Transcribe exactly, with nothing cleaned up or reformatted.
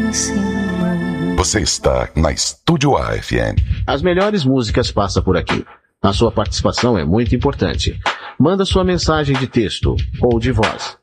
Você está na Estúdio A F M. As melhores músicas passam por aqui. A sua participação é muito importante. Manda sua mensagem de texto ou de voz.